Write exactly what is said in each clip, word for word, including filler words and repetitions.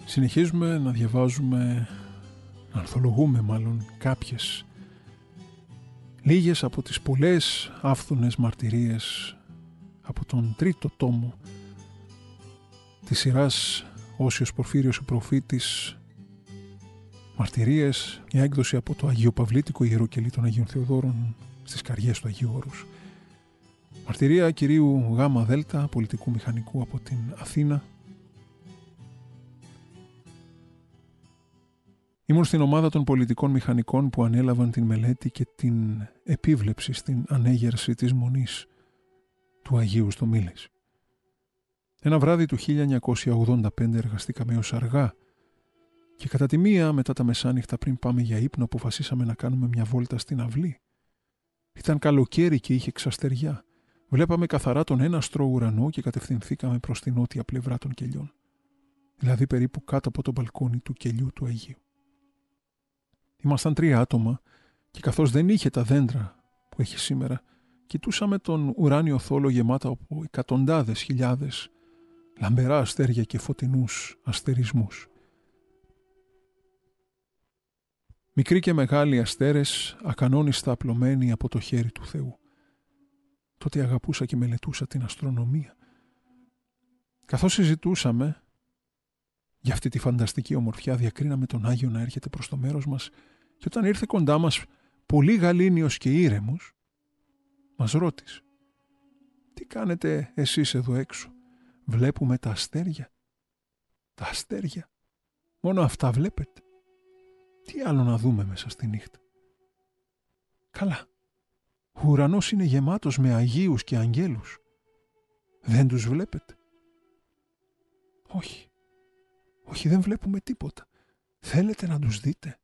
Συνεχίζουμε να διαβάζουμε, να αρθολογούμε μάλλον κάποιες, λίγες από τις πολλές άφθονες μαρτυρίες από τον τρίτο τόμο της σειράς Όσιος Πορφύριος ο Προφήτης, μαρτυρίες, μια έκδοση από το Αγιοπαυλίτικο Ιεροκελί των Αγίων Θεοδόρων στις Καριές του Αγίου Όρους. Μαρτυρία κυρίου Γ. Δέλτα, πολιτικού μηχανικού από την Αθήνα. Ήμουν στην ομάδα των πολιτικών μηχανικών που ανέλαβαν την μελέτη και την επίβλεψη στην ανέγερση της Μονής του Αγίου στο Μήλες. Ένα βράδυ του χίλια εννιακόσια ογδόντα πέντε εργαστήκαμε ως αργά και κατά τη μία μετά τα μεσάνυχτα πριν πάμε για ύπνο αποφασίσαμε να κάνουμε μια βόλτα στην αυλή. Ήταν καλοκαίρι και είχε ξαστεριά. Βλέπαμε καθαρά τον έναστρο ουρανό και κατευθυνθήκαμε προς την νότια πλευρά των κελιών, δηλαδή περίπου κάτω από το μπαλκόνι του κελιού του Αγίου. Ήμασταν τρία άτομα και καθώς δεν είχε τα δέντρα που έχει σήμερα, κοιτούσαμε τον ουράνιο θόλο γεμάτο από εκατοντάδες χιλιάδες λαμπερά αστέρια και φωτεινούς αστερισμούς. Μικροί και μεγάλοι αστέρες, ακανόνιστα απλωμένοι από το χέρι του Θεού. Τότε αγαπούσα και μελετούσα την αστρονομία. Καθώς συζητούσαμε για αυτή τη φανταστική ομορφιά, διακρίναμε τον Άγιο να έρχεται προς το μέρος μας και όταν ήρθε κοντά μας, πολύ γαλήνιος και ήρεμος, μας ρώτησε: «Τι κάνετε εσείς εδώ έξω? Βλέπουμε τα αστέρια». «Τα αστέρια? Μόνο αυτά βλέπετε? Τι άλλο να δούμε μέσα στη νύχτα?» «Καλά, ο ουρανός είναι γεμάτος με Αγίους και Αγγέλους. Δεν τους βλέπετε?» «Όχι, όχι, δεν βλέπουμε τίποτα. Θέλετε να τους δείτε?»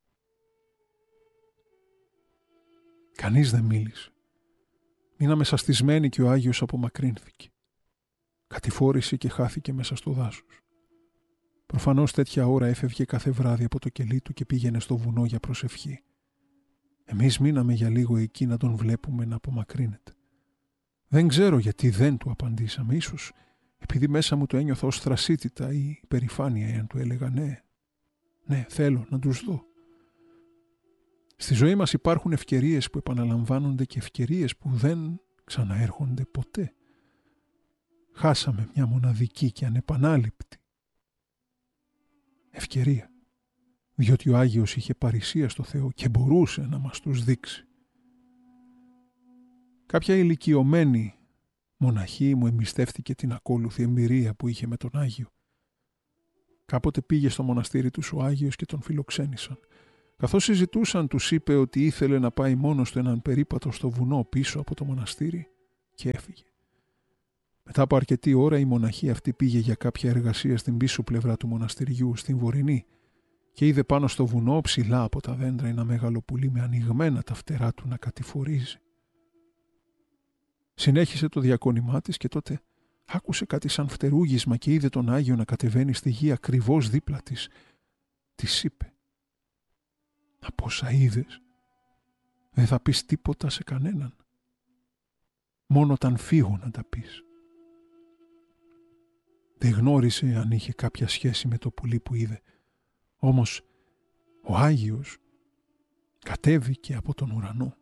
Κανείς δεν μίλησε. Μείναμε σαστισμένοι και ο Άγιος απομακρύνθηκε. Κατηφόρησε και χάθηκε μέσα στο δάσος. Προφανώς τέτοια ώρα έφευγε κάθε βράδυ από το κελί του και πήγαινε στο βουνό για προσευχή. Εμείς μείναμε για λίγο εκεί να τον βλέπουμε να απομακρύνεται. Δεν ξέρω γιατί δεν του απαντήσαμε, ίσως επειδή μέσα μου το ένιωθα ως θρασίτητα ή υπερηφάνεια, εάν του έλεγα ναι, ναι, θέλω να τους δω. Στη ζωή μας υπάρχουν ευκαιρίες που επαναλαμβάνονται και ευκαιρίες που δεν ξαναέρχονται ποτέ. Χάσαμε μια μοναδική και ανεπανάληπτη ευκαιρία, διότι ο Άγιος είχε παρησία στο Θεό και μπορούσε να μας τους δείξει. Κάποια ηλικιωμένη μοναχή μου εμπιστεύτηκε την ακόλουθη εμπειρία που είχε με τον Άγιο. Κάποτε πήγε στο μοναστήρι τους ο Άγιος και τον φιλοξένησαν. Καθώς συζητούσαν, τους είπε ότι ήθελε να πάει μόνος του έναν περίπατο στο βουνό πίσω από το μοναστήρι και έφυγε. Μετά από αρκετή ώρα η μοναχή αυτή πήγε για κάποια εργασία στην πίσω πλευρά του μοναστηριού, στην βορεινή, και είδε πάνω στο βουνό ψηλά από τα δέντρα ένα μεγάλο πουλί με ανοιγμένα τα φτερά του να κατηφορίζει. Συνέχισε το διακόνημά της και τότε άκουσε κάτι σαν φτερούγισμα και είδε τον Άγιο να κατεβαίνει στη γη ακριβώς δίπλα της. Της είπε: «Από όσα είδες, δεν θα πεις τίποτα σε κανέναν. Μόνο όταν φύγω να τα πεις». Δεν γνώρισε αν είχε κάποια σχέση με το πουλί που είδε. Όμως ο Άγιος κατέβηκε από τον ουρανό